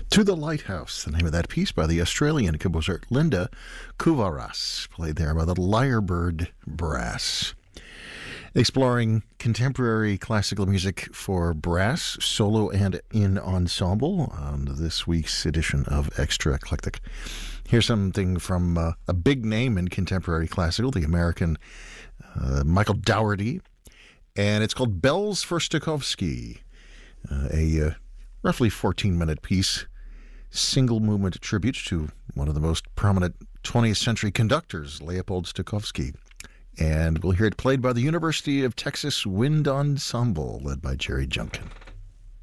To the Lighthouse, the name of that piece by the Australian composer Linda Kuvaras, played there by the Lyrebird Brass. Exploring contemporary classical music for brass, solo and in ensemble on this week's edition of Extra Eclectic. Here's something from a big name in contemporary classical, the American Michael Dougherty, and it's called Bells for Stokowski, a roughly 14-minute piece, single-movement tribute to one of the most prominent 20th century conductors, Leopold Stokowski. And we'll hear it played by the University of Texas Wind Ensemble, led by Jerry Junkin.